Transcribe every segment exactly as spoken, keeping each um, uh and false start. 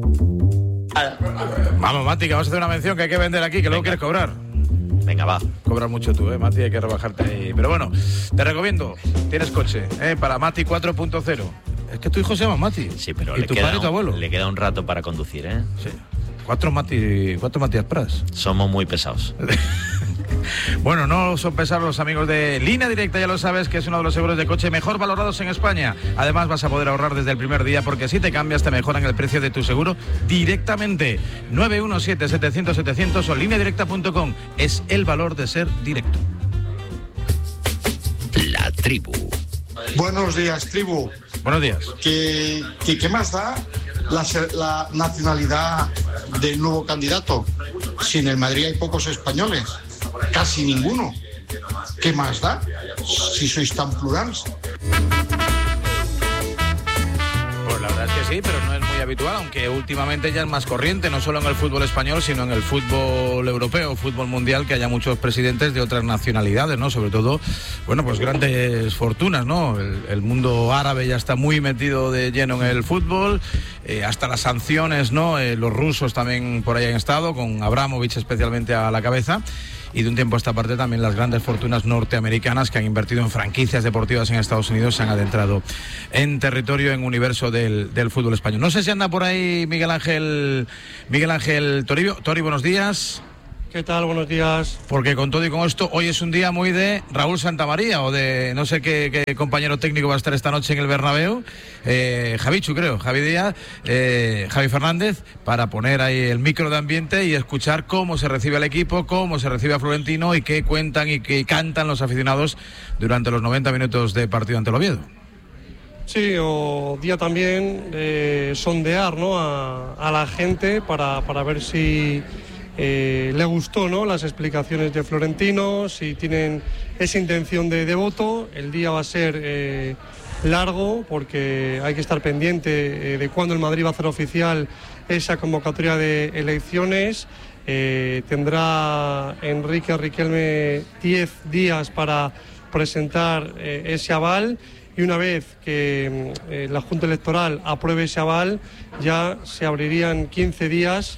Vamos, Mati, que vamos a hacer una mención que hay que vender aquí, que luego quieres cobrar. Venga, va. Cobras mucho tú, eh, Mati, hay que rebajarte ahí. Pero bueno, te recomiendo, tienes coche, eh, para Mati cuatro punto cero. Es que tu hijo se llama Mati. Sí, pero ¿Y le tu queda padre y tu un- abuelo? le queda un rato para conducir, ¿eh? Sí. Cuatro Mati, cuatro Matías Pras. Somos muy pesados. Bueno, no son pesados los amigos de Línea Directa, ya lo sabes, que es uno de los seguros de coche mejor valorados en España. Además vas a poder ahorrar desde el primer día, porque si te cambias te mejoran el precio de tu seguro directamente. nueve uno siete, setecientos, setecientos o línea directa punto com. Es el valor de ser directo. La tribu. Buenos días, tribu. Buenos días. ¿Qué, qué, qué más da la, se- la nacionalidad del nuevo candidato? Si en el Madrid hay pocos españoles, casi ninguno. ¿Qué más da si sois tan plurales? Pues la verdad es que sí, pero no es muy habitual, aunque últimamente ya es más corriente, no solo en el fútbol español, sino en el fútbol europeo, fútbol mundial, que haya muchos presidentes de otras nacionalidades, ¿no? Sobre todo, bueno, pues grandes fortunas, ¿no? El, el mundo árabe ya está muy metido de lleno en el fútbol, eh, hasta las sanciones, ¿no? Eh, los rusos también por ahí han estado, con Abramovich especialmente a la cabeza. Y de un tiempo a esta parte también las grandes fortunas norteamericanas que han invertido en franquicias deportivas en Estados Unidos se han adentrado en territorio, en universo del, del fútbol español. No sé si anda por ahí Miguel Ángel Miguel Ángel Toribio. Tori, buenos días. ¿Qué tal? Buenos días. Porque con todo y con esto, hoy es un día muy de Raúl Santamaría o de no sé qué, qué compañero técnico va a estar esta noche en el Bernabéu. Eh, Javichu, creo, Javi Díaz, eh, Javi Fernández, para poner ahí el micro de ambiente y escuchar cómo se recibe al equipo, cómo se recibe a Florentino y qué cuentan y qué cantan los aficionados durante los noventa minutos de partido ante el Oviedo. Sí, o día también de sondear, ¿no? a, a la gente para, para ver si eh, le gustó, ¿no? las explicaciones de Florentino, si tienen esa intención de, de voto. El día va a ser eh, largo porque hay que estar pendiente eh, de cuándo el Madrid va a hacer oficial esa convocatoria de elecciones. Eh, tendrá Enrique Riquelme diez días para presentar eh, ese aval. Y una vez que eh, la Junta Electoral apruebe ese aval, ya se abrirían quince días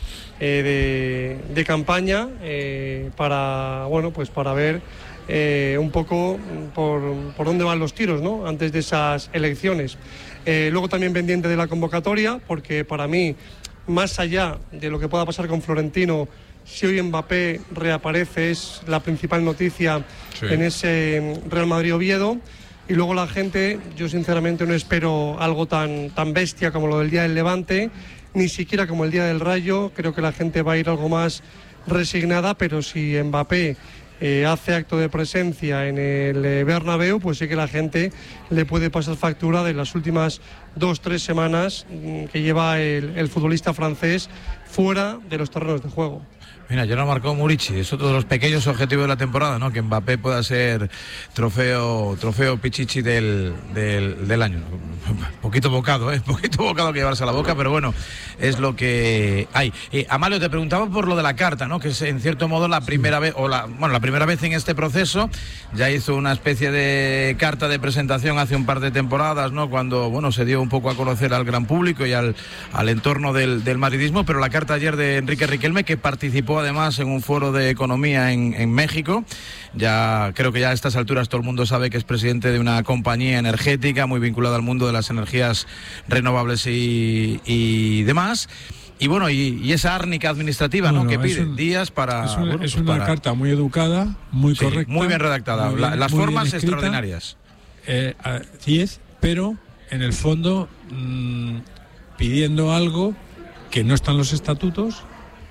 eh, de, de campaña eh, para, bueno, pues para ver eh, un poco por, por dónde van los tiros, ¿no? Antes de esas elecciones. Eh, luego también pendiente de la convocatoria, porque para mí, más allá de lo que pueda pasar con Florentino, si hoy Mbappé reaparece es la principal noticia sí. en ese Real Madrid-Oviedo. Y luego la gente, yo sinceramente no espero algo tan, tan bestia como lo del Día del Levante, ni siquiera como el Día del Rayo. Creo que la gente va a ir algo más resignada, pero si Mbappé eh, hace acto de presencia en el eh, Bernabéu, pues sí que la gente le puede pasar factura de las últimas dos, tres semanas mmm, que lleva el, el futbolista francés fuera de los terrenos de juego. Mira, ya lo marcó Murici, es otro de los pequeños objetivos de la temporada, ¿no? Que Mbappé pueda ser trofeo trofeo Pichichi del, del, del año. Poquito bocado, ¿eh? Poquito bocado que llevarse a la boca, pero bueno, es lo que hay. Eh, Amalio, te preguntaba por lo de la carta, ¿no? Que es en cierto modo la primera vez, o la, bueno, la primera vez en este proceso. Ya hizo una especie de carta de presentación hace un par de temporadas, ¿no? Cuando, bueno, se dio un poco a conocer al gran público y al, al entorno del, del madridismo, pero la carta ayer de Enrique Riquelme, que participó además en un foro de economía en, en México. Ya creo que ya a estas alturas todo el mundo sabe que es presidente de una compañía energética muy vinculada al mundo de las energías renovables y, y demás. Y bueno, y, y esa árnica administrativa, bueno, ¿no? Que pide un, días para... Es una, bueno, es pues una para... carta muy educada, muy sí, correcta. Muy bien redactada, muy bien, La, las muy formas bien escrita, extraordinarias. Eh, así es, pero en el fondo mmm, pidiendo algo que no está en los estatutos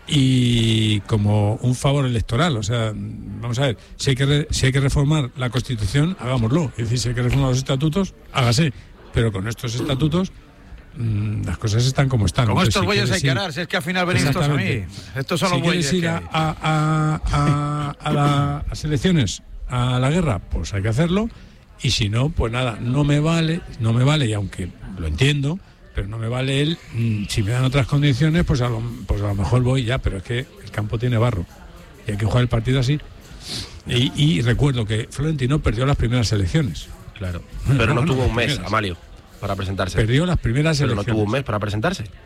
y como un favor electoral. O sea, vamos a ver, si hay que, re, si hay que reformar la Constitución, hagámoslo. Es decir, si hay que reformar los estatutos, hágase. Pero con estos estatutos mmm, las cosas están como están. Con Entonces, estos si bueyes hay que ir, arar, si es que al final venís estos a mí. Estos son si los bueyes. Si quieres ir a, a, a, a, la, a las elecciones, a la guerra, pues hay que hacerlo. Y si no, pues nada, no me vale, no me vale, y aunque lo entiendo, pero no me vale él, mmm, si me dan otras condiciones, pues a, lo, pues a lo mejor voy ya, pero es que el campo tiene barro y hay que jugar el partido así. Y, y recuerdo que Florentino perdió las primeras elecciones. Claro, pero no, no tuvo un mes, primeras. Amalio, para presentarse. Perdió las primeras pero elecciones. Pero no tuvo un mes para presentarse.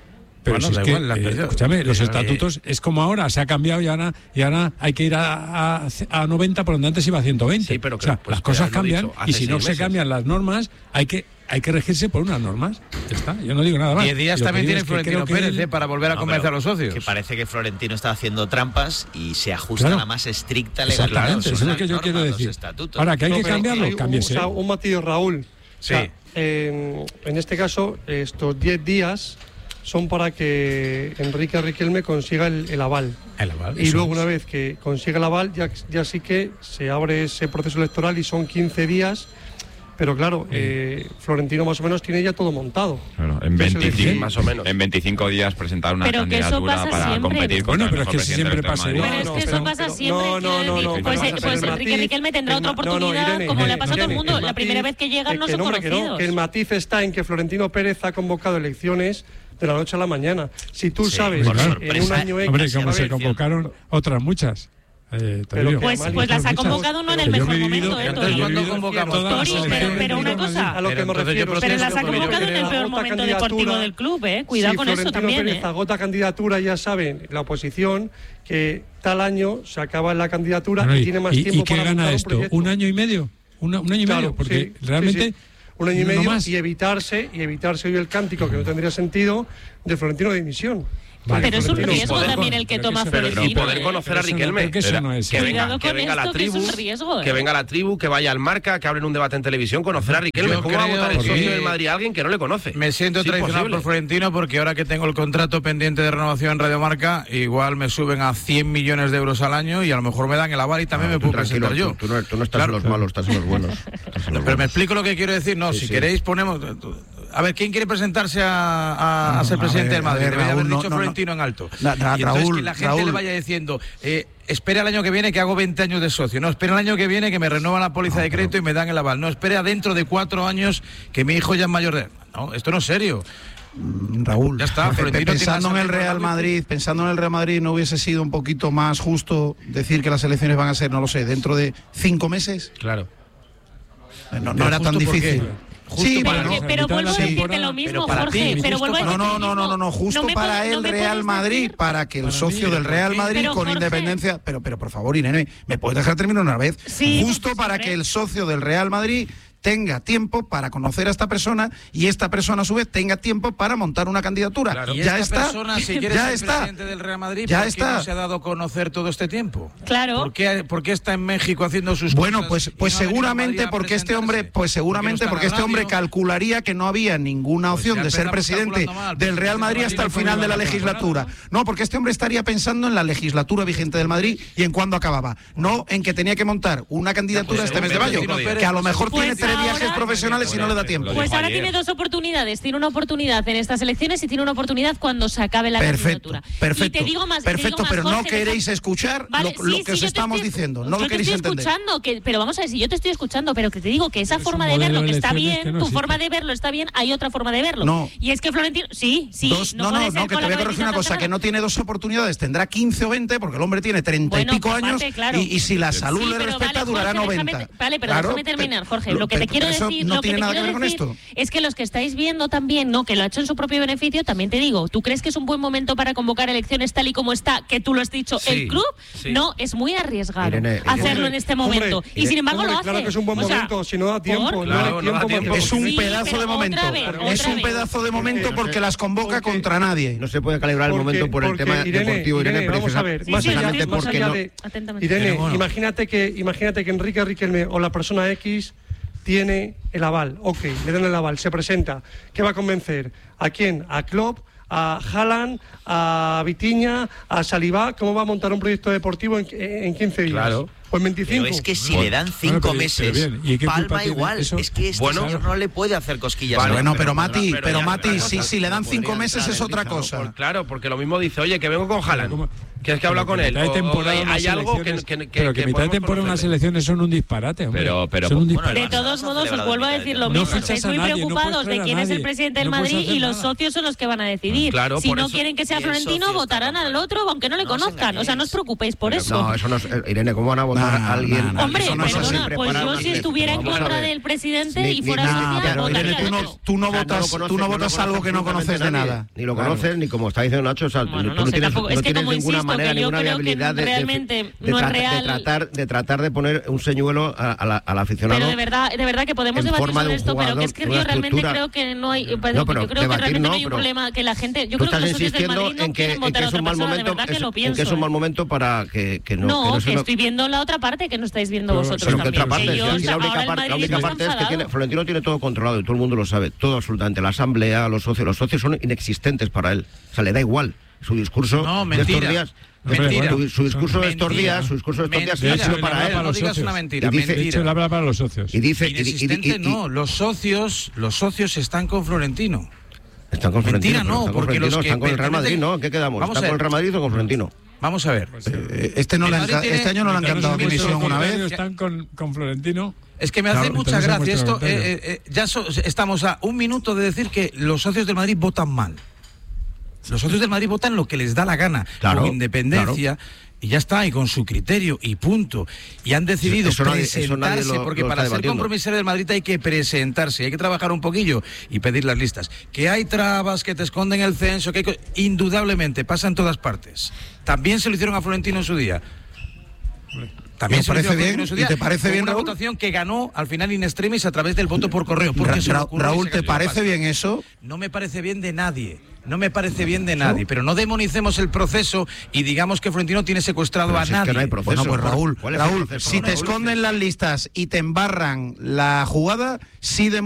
Pero Bueno, si da es que, igual, la eh, anterior. escúchame, los Eh, estatutos es como ahora, se ha cambiado y ahora, y ahora hay que ir a, a, a noventa por donde antes iba a ciento veinte. Sí, pero o sea, que, pues, las cosas ya lo he cambian dicho, hace y si no seis se meses. cambian las normas, hay que hay que regirse por unas normas. Ya está, yo no digo nada más. Diez días Lo que también digo tiene es que Florentino creo que Pérez él- eh, para volver a No, convencer pero a los socios. Que parece que Florentino está haciendo trampas y se ajusta Claro. a la más estricta legalidad. Exactamente, eso es lo que yo Normas, quiero los decir. estatutos. Ahora, que hay No, que pero cambiarlo, hay un- cámbiese. O sea, un matiz, Raúl. Sí. O sea, eh, en este caso, estos diez días son para que Enrique Riquelme consiga el, el aval. El aval, Y eso luego, es. una vez que consiga el aval, ya, ya sí que se abre ese proceso electoral y son quince días. Pero claro, eh, Florentino más o menos tiene ya todo montado. Claro, en, Ya se le veinticinco, dice. más o menos. en veinticinco días presentar una Pero que eso candidatura pasa para siempre. competir con Bueno, el pero es mejor que presidente siempre del Real pasa Madrid. Pero es No, que eso pero- pasa pero- siempre. no, no, quiero no, decir, no, pues, pero eh, vamos a ver, pues el Enrique matiz- Riquelme tendrá el otra ma- no, no, oportunidad, Irene, como le Irene, pasa a todo el Irene, mundo. el La primera matiz- vez que llegan no que son hombre, que no, conocidos. que el matiz está en que Florentino Pérez ha convocado elecciones de la noche a la mañana. Si tú Sí, sabes por que en sorpresa. un año X... Hombre, a como se ver, convocaron otras muchas. Eh, te Pero digo. que Pues, Además, pues las ha muchas. convocado no en el Que yo mejor me he vivido- momento, ¿eh, Entonces, Tori? ¿cuándo Yo convocamos? refiero- Todas las Tori, pero- elecciones pero una del cosa. A lo que Pero me entonces yo refiero. protesto Pero las ha porque yo convocado en el creo- peor agota momento candidatura, deportivo del club, ¿eh? Cuidado si con eso Florentino también, Pérez ¿eh? agota candidatura, ya saben, la oposición, que tal año se acaba la candidatura Bueno, y y, tiene más y- tiempo ¿y qué para gana montar un esto? proyecto. ¿Un año y medio? ¿Una- ¿Un año y Claro, medio? Porque sí, sí, realmente... sí. Un año y no medio más. y evitarse y evitarse hoy el cántico que no tendría sentido de Florentino de dimisión. Vale, Pero es un Florentino, riesgo poder también con- el que pero toma eso- Pero Florentino. y poder ¿eh? conocer a Pero eso no- Riquelme. pero que eso no es- que venga, Cuidado que con venga la esto, que es tribu, un riesgo, ¿eh? que venga la tribu, que vaya al Marca, que abren un debate en televisión, conocer a Riquelme. Yo ¿Cómo va a creo votar el que- socio del Madrid a alguien que no le conoce? Me siento Es traicionado imposible. por Florentino porque ahora que tengo el contrato pendiente de renovación en Radio Marca, igual me suben a cien millones de euros al año y a lo mejor me dan el aval y también me puedo presentar yo. Tú, tú no, tú no estás Claro. en los malos, estás en los buenos. Estás en los Pero me buenos. explico lo que quiero decir. No, Sí, si sí. queréis ponemos... A ver, ¿quién quiere presentarse a, a- a ser a presidente ver, del Madrid? a ver, Debería haber Raúl, no, dicho no, no. Florentino en alto. Na- Ra- y entonces Raúl, que la gente Raúl. le vaya diciendo, eh, espera el año que viene que hago veinte años de socio. No, espera el año que viene que me renuevan la póliza de crédito y me dan el aval. No, espera dentro de cuatro años que mi hijo ya es mayor de edad. No, esto no es serio. Raúl, Ya está, pe- Florentino pensando en tiene el esa Real misma- Madrid, pensando en el Real Madrid, ¿no hubiese sido un poquito más justo decir que las elecciones van a ser, no lo sé, dentro de cinco meses? Claro. No, no Pero era tan justo, ¿por qué? difícil. Justo Sí, para Pero, bueno, que- pero mitad de vuelvo a la decirte temporada. lo mismo, Pero para Jorge. ti, pero justo vuelvo a para- No, decirte no, lo no, no, mismo. no, no, justo me para puedes- no el me Real puedes Madrid, decir- para que el Para socio mí, del Real ¿por qué? Madrid Pero, con Jorge. independencia, pero pero por favor, Irene, ¿me puedes dejar terminar una vez? Sí, Justo pues, para hombre. que el socio del Real Madrid tenga tiempo para conocer a esta persona y esta persona a su vez tenga tiempo para montar una candidatura. Claro. Y Ya esta está. persona, si quiere ya ser está. presidente del Real Madrid, Ya ¿por qué está. no se ha dado a conocer todo este tiempo? Claro. ¿Por qué, por qué está en México haciendo sus Bueno, cosas pues, y pues no ha venido a seguramente Madrid a porque este hombre, presentarse? pues seguramente ¿Por qué no porque está este en la hombre radio? calcularía que no había ninguna Pues opción ya de ser empezamos presidente calculando mal, del porque Real el Madrid Madrid hasta el no puede final de la ganar legislatura. nada. No, porque este hombre estaría pensando en la legislatura vigente del Madrid y en cuándo acababa, no en que tenía que montar una candidatura pues este mes de mayo, Florentino Pérez, que a lo mejor pues tiene tres ahora- viajes profesionales y no le da tiempo. Pues ahora ayer. tiene dos oportunidades. Tiene una oportunidad en estas elecciones y tiene una oportunidad cuando se acabe la Perfecto, candidatura. perfecto, Y te digo más, y te digo perfecto, más, pero no Jorge, queréis deja- escuchar Vale, lo, lo sí, que sí, os yo te estamos estoy- diciendo, no yo lo te queréis estoy entender. escuchando, que, pero vamos a ver, si yo te estoy escuchando, pero que te digo que esa Es un forma de modelo verlo de que está elecciones bien, que no tu existe. forma de verlo está bien, hay otra forma de verlo. No. Y es que Florentino, sí, sí, Dos- no, no, puede no, ser que te con la voy a corregir una cabecita cosa, tan que no tiene dos oportunidades, tendrá quince o veinte, porque el hombre tiene treinta Bueno, y pico aparte, años, claro. y, y si la salud Sí, le pero respeta, vale, durará Jorge, déjame noventa. te- vale, pero Claro, déjame terminar, Jorge. pero- Lo que te pero quiero eso decir, no lo que tiene te nada que quiero ver con decir esto. es que los que estáis viendo también, no, que lo ha hecho en su propio beneficio, también te digo, ¿tú crees que es un buen momento para convocar elecciones tal y como está, que tú lo has dicho, Sí, el club? sí. No, es muy arriesgado Irene, Irene. hacerlo en este Hombre, momento. y sin embargo hombre, lo hace. claro que es un buen O sea, momento, si no da tiempo, ¿por? no Claro, hay no tiempo da tiempo. para- Es un Sí, pedazo pero de otra momento. vez, otra es un vez. pedazo de momento Porque- porque las convoca porque- contra nadie. No se puede calibrar el Porque- momento por el porque, tema Irene, deportivo, Irene, Irene, vamos a ver, Sí, más sí, allá, estoy más escuchando allá de... atentamente. Irene, Pero bueno. imagínate que imagínate que Enrique Riquelme o la persona X tiene el aval. Ok, le dan el aval, se presenta. ¿Qué va a convencer? ¿A quién? ¿A Klopp? ¿A Haaland? ¿A Vitinha? ¿A Saliba? ¿Cómo va a montar un proyecto deportivo en, en quince días? Claro. ¿O en veinticinco? Pero es que si Bueno, le dan bueno, cinco pero- meses, pero bien, ¿y qué culpa palma tiene igual. eso? Es que este Bueno. señor no le puede hacer cosquillas. Vale, a Bueno, nadie. pero Mati, pero pero ya, Mati, otra si, cosa. si le dan cinco Podría meses entrar es en otra lista, cosa. Pues claro, porque lo mismo dice, oye, que vengo con Haaland. ¿Cómo? ¿Quieres que habla con él? Mitad de temporada O- o- hay unas algo que, elecciones- que, que, pero que, que mitad de podemos temporada unas conocerle. elecciones son un disparate, hombre. Pero- pero- son un bueno, disparate. De todos modos, os vuelvo a decir lo No mismo. fichas Estáis a muy nadie, no preocupados puedes de traer a quién es el nadie. presidente del No puedes Madrid hacer y los nada. socios son los que van a decidir. Claro, si por no eso- quieren que sea y el Florentino, socio votarán está al otro, aunque no le No os conozcan. O sea, no os preocupéis por eso. No, eso no es. Irene, ¿cómo van a votar No, a alguien? no, no, Hombre, eso no es así. perdona, pues Preparar yo una si lista. estuviera en Vamos a contra ver. del presidente Ni- y ni- fuera ni- social, pero votaría Irene, tú al no, otro. tú no O sea, votas, lo conoces, tú no votas conoces algo que no conoces de absolutamente nada. nadie. Ni lo Claro. conoces, ni como está diciendo Nacho, o sea, Bueno, tú no no sé, tienes, tampoco- no es que tienes como ninguna insisto, manera, que yo ninguna creo que viabilidad de, de- realmente de no es tra- de real. tratar, de tratar de poner un señuelo a- a la- al aficionado. Pero de verdad, de verdad que podemos en debatir forma de sobre un esto, pero que jugador, es que una yo realmente estructura. creo que no hay, No, pero yo creo que debatir realmente no, no hay un pero problema que la gente, yo Tú creo que estás los socios del insistiendo Madrid no en que, quieren en votar que a es otra un mal persona, de momento, verdad que es- lo en pienso. que es un ¿eh? mal momento para que, que no. No, que no que se lo- estoy viendo la otra parte que no estáis viendo Pero- vosotros pero ¿qué también. otra parte? Que Si yo, aquí la ahora única el parte, la Madrid única está parte es que enfadado. tiene, Florentino tiene todo controlado y todo el mundo lo sabe, todo absolutamente. La asamblea, los socios, los socios son inexistentes para él. O sea, le da igual. Su discurso No, de estos mentira. días. Mentira. Su, su discurso de estos Mentira. días, su discurso de estos días Mentira. ha sido De para hecho, él. para No los digas socios. una mentira, Y dice- De hecho, mentira. él habla para los socios. Y dice, y, y- y- Inexistente y- no, los socios, los socios están con Florentino. están con Mentira, Florentino, no, pero están con porque Florentino, los que están con el Real Madrid, pretenden- ¿no? ¿En qué quedamos? Vamos ¿Están a con el ver. Real Madrid o con Florentino? Vamos a ver. Eh, Este, no El le han Madrid ca- tiene- este año no le han Mientras cantado los dimisión puestos una Contrarios vez. están con, con Florentino. Es que me hace Claro, mucha entonces gracia es esto. vuestro eh, eh, eh, ya so- estamos a un minuto de decir que los socios del Madrid votan mal. Los socios del Madrid votan lo que les da la gana, Claro, con independencia, y ya está, y con su criterio, y punto. Y han decidido Eso nadie- eso presentarse, nadie lo- porque lo para está ser debatiendo. compromisario del Madrid hay que presentarse, hay que trabajar un poquillo y pedir las listas. Que hay trabas, que te esconden el censo, que hay co- indudablemente pasa en todas partes. También se lo hicieron a Florentino en su día. También ¿Me se lo parece hicieron a bien? Florentino en su ¿Y día, te parece con bien, una Raúl? votación que ganó al final in extremis a través del voto por correo. Porque Ra- se le Ra- ocurrió Raúl, ese ¿te cambio de parece pasta. bien eso? No me parece bien de nadie. No me parece bien de nadie, pero no demonicemos el proceso y digamos que Florentino tiene secuestrado Pero a si es que nadie. no hay proceso. Bueno, pues Raúl, ¿Cuál es el Raúl, proceso? si te Raúl? esconden las listas y te embarran la jugada, sí de